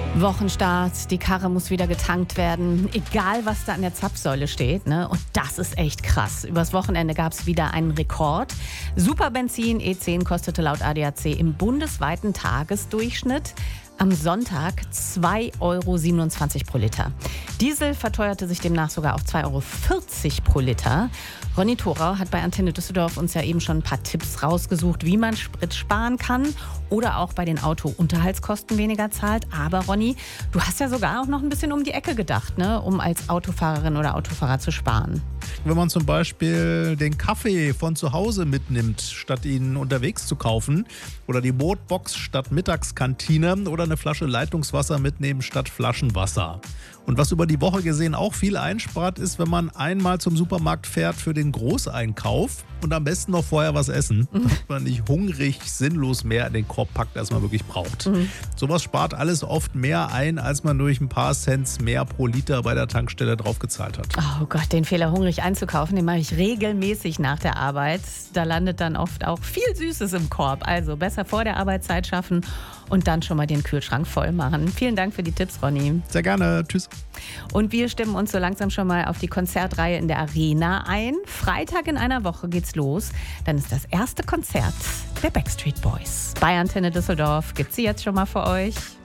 Wochenstart, die Karre muss wieder getankt werden, egal was da an der Zapfsäule steht, ne? Und das ist echt krass. Übers Wochenende gab es wieder einen Rekord. Superbenzin E10 kostete laut ADAC im bundesweiten Tagesdurchschnitt am Sonntag 2,27 € pro Liter. Diesel verteuerte sich demnach sogar auf 2,40 € pro Liter. Ronny Thorau hat bei Antenne Düsseldorf uns ja eben schon ein paar Tipps rausgesucht, wie man Sprit sparen kann oder auch bei den Autounterhaltskosten weniger zahlt. Aber Ronny, du hast ja sogar auch noch ein bisschen um die Ecke gedacht, ne, um als Autofahrerin oder Autofahrer zu sparen. Wenn man zum Beispiel den Kaffee von zu Hause mitnimmt, statt ihn unterwegs zu kaufen, oder die Brotbox statt Mittagskantine oder eine Flasche Leitungswasser mitnehmen statt Flaschenwasser. Und was über die Woche gesehen auch viel einspart, ist, wenn man einmal zum Supermarkt fährt für den Großeinkauf und am besten noch vorher was essen, damit man nicht hungrig, sinnlos mehr in den Korb packt, als man wirklich braucht. Sowas spart alles oft mehr ein, als man durch ein paar Cent mehr pro Liter bei der Tankstelle draufgezahlt hat. Oh Gott, den Fehler, hungrig einzukaufen, den mache ich regelmäßig nach der Arbeit. Da landet dann oft auch viel Süßes im Korb. Also besser vor der Arbeitszeit schaffen und dann schon mal den Kühlschrank voll machen. Vielen Dank für die Tipps, Ronny. Sehr gerne. Tschüss. Und wir stimmen uns so langsam schon mal auf die Konzertreihe in der Arena ein. Freitag in einer Woche geht's los. Dann ist das erste Konzert der Backstreet Boys. Bei Antenne Düsseldorf gibt's sie jetzt schon mal für euch.